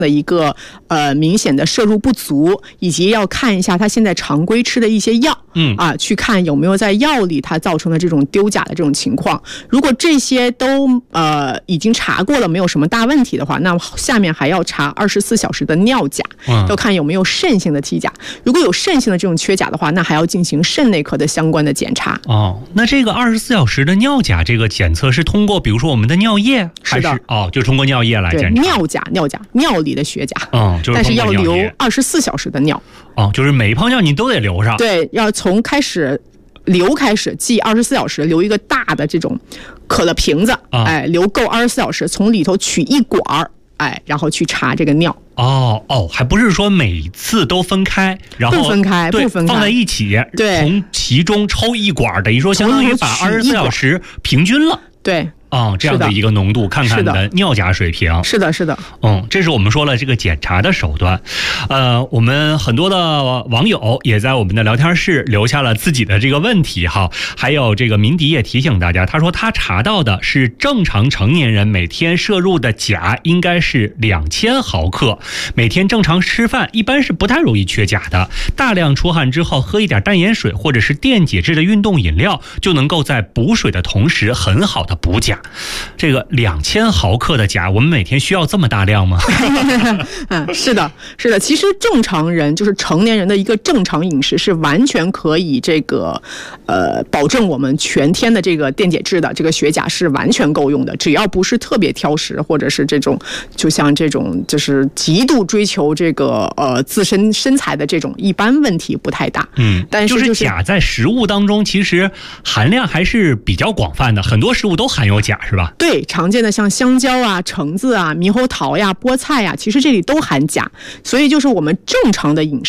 的一个明显的摄入不足，以及要看一下他现在常规吃的一些药，去看有没有在药里它造成的这种丢钾的这种情况。如果这些都已经查过了，没有什么大问题的话，那下面还要查24小时的尿钾，要看有没有肾性的体钾。如果有肾性的这种缺钾的话，那还要进行肾内科的相关的检查。 那这个24小时的尿钾这个检测是通过比如说我们的尿液，还是就通过尿液来检查？ 尿钾尿里的血钾， 但是要留24小时的尿。 就是每一泡尿你都得留上。 对，要从开始记24小时，留一个大的这种可乐瓶子，留够24小时，从里头取一管，然后去查这个尿。 还不是说每次都分开，然后不分开， 放在一起，从其中抽一管，等于说相当于把24小时平均了。 对。 这样的一个浓度，看看你的尿钾水平。 是的。 这是我们说了这个检查的手段。我们很多的网友也在我们的聊天室留下了自己的这个问题哈。还有这个明迪也提醒大家，他说他查到的是正常成年人每天摄入的钾应该是2000毫克，每天正常吃饭一般是不太容易缺钾的。大量出汗之后喝一点淡盐水或者是电解质的运动饮料，就能够在补水的同时很好的补钾。这个2000毫克的钾，我们每天需要这么大量吗？ 是的。其实正常人就是成年人的一个正常饮食是完全可以这个保证我们全天的这个电解质的这个血钾是完全够用的，只要不是特别挑食，或者是这种就像这种就是极度追求这个自身身材的这种，一般问题不太大。但是就是钾在食物当中其实含量还是比较广泛的，很多食物都含有钾，是吧？ 对，常见的像香蕉啊、橙子啊、猕猴桃呀、菠菜呀，其实这里都含钾。所以就是我们正常的饮